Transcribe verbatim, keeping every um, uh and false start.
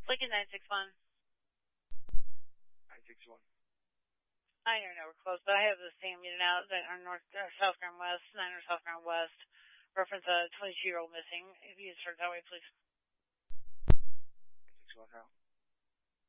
Lincoln nine six one. nine six one. I don't know, we're close, but I have the same unit out that are north, uh, South Ground West, nine or South Ground West. Reference a twenty-two-year-old missing. If you start that way, please. nine six one now.